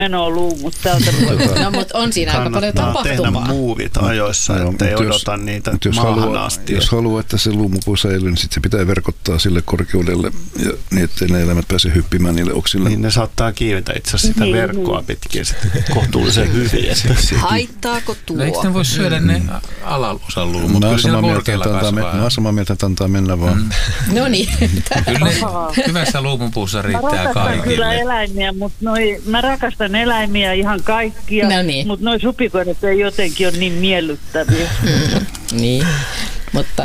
menoluumut täältä. No, mutta on siinä aika paljon tapahtumaa. Kannattaa tehdä muuvit ajoissa, ettei odota niitä maahan asti. Jos haluaa, että se luumupuu säilyy, niin sitten se pitää verkottaa sille korkeudelle, ja niin ettei ne eläimet pääse hyppimään niille oksille. Niin ne saattaa kiivetä itse asiassa sitä verkkoa pitkin kohtuullisen hyvin. Haittaako tuo? No, eikö ne voi syödä ne alaosan luumut? Mä oon samaa mieltä, että antaa mennä vaan. No niin. Kyllä hyvässä luumupuussa riittää kaikille. Kyllä eläimiä, mutta mä rakastan eläimiä ihan kaikkia, mutta noi supikoirat ei jotenkin ole niin miellyttäviä. Niin, mutta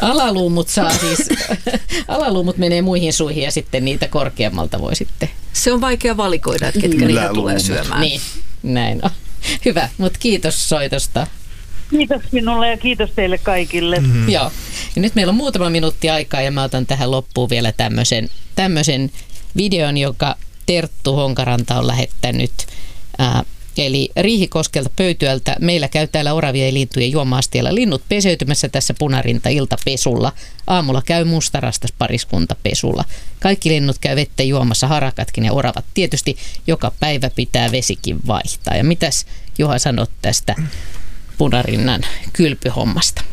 alaluumut menee muihin suihin ja sitten niitä korkeammalta voi sitten. Se on vaikea valikoida, että ketkä niitä tulee syömään. Niin, näin on. Hyvä, mutta kiitos soitosta. Kiitos sinulle ja kiitos teille kaikille. Joo, ja nyt meillä on muutama minuutti aikaa ja mä otan tähän loppuun vielä tämmöisen videon, joka Terttu Honkaranta on lähettänyt. Eli Riihikoskelta Pöytyältä. Meillä käy täällä oravia ja lintujen juoma-astialla linnut peseytymässä tässä Punarinta-iltapesulla. Aamulla käy mustarastas pariskunta pesulla. Kaikki linnut käy vettä juomassa, harakatkin ja oravat. Tietysti joka päivä pitää vesikin vaihtaa. Ja mitäs Juha sanot tästä Punarinnan kylpyhommasta?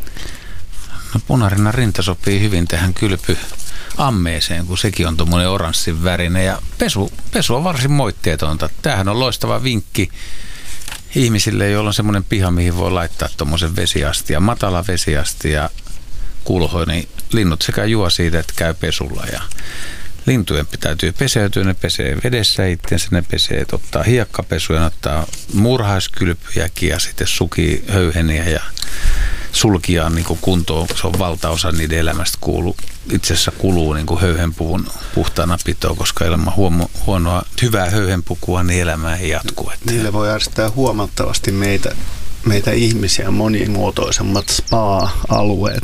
No, Punarinnan rinta sopii hyvin tähän kylpyammeeseen, kun sekin on tuommoinen oranssin värinen. Ja pesu on varsin moitteetonta. Tämähän on loistava vinkki ihmisille, joilla on semmoinen piha, mihin voi laittaa tuommoisen vesiastia, matala vesiastia, kulho, niin linnut sekä juo siitä, että käy pesulla. Ja lintujen täytyy peseytyä, ne pesee vedessä itsensä, ne pesee, ottaa hiekkapesuja, ottaa murhaiskylpyjäkin ja sitten sukii höyheniä ja sulkiaan niin kuntoon. Se on valtaosa niiden elämästä itse asiassa kuluu niin höyhenpuvun puhtaana pitoa, koska ilman hyvää höyhenpukua niin elämä ei jatku. Niille voi järjestää huomattavasti meitä ihmisiä monimuotoisemmat spa-alueet.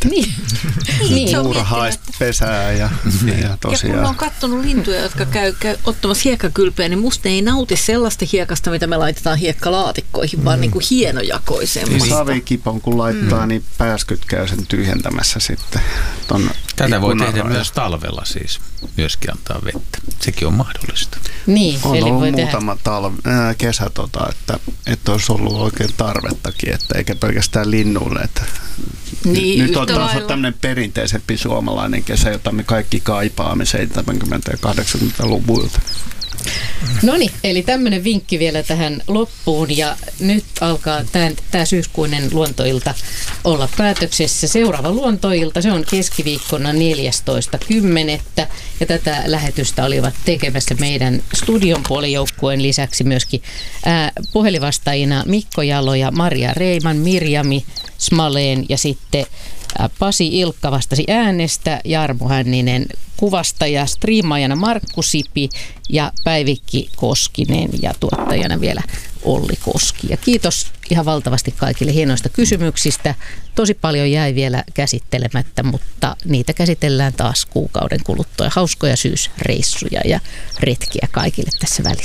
Niin. Muurahaista pesää ja tosiaan. Ja kun on katsonut lintuja, jotka käy ottamassa hiekkakylpeä, niin musta ne ei nauti sellaista hiekasta, mitä me laitetaan hiekkalaatikkoihin, vaan niin kuin hienojakoisemmasta. Savikipon kun laittaa, niin pääskyt käy sen tyhjentämässä sitten. Tätä voi tehdä myös talvella siis, myöskin antaa vettä. Sekin on mahdollista. Niin, on eli ollut voi muutama kesä, että olisi ollut oikein tarvettakin, että eikä pelkästään linnuille. Että niin, nyt on taas tämmöinen perinteisempi suomalainen kesä, jota me kaikki kaipaamme 70- ja 80-luvuilta. Noniin, eli tämmöinen vinkki vielä tähän loppuun ja nyt alkaa tämä syyskuinen luontoilta olla päätöksessä. Seuraava luontoilta, se on keskiviikkona 14.10. ja tätä lähetystä olivat tekemässä meidän studion puolijoukkueen lisäksi myöskin puhelinvastaajina Mikko Jalo ja Maria Reiman, Mirjami Smaleen ja sitten Pasi Ilkka vastasi äänestä, Jarmo Hänninen kuvasta ja striimaajana Markku Sipi ja Päivikki Koskinen ja tuottajana vielä Olli Koski. Ja kiitos ihan valtavasti kaikille hienoista kysymyksistä. Tosi paljon jäi vielä käsittelemättä, mutta niitä käsitellään taas kuukauden kuluttua. Hauskoja syysreissuja ja retkiä kaikille tässä välissä.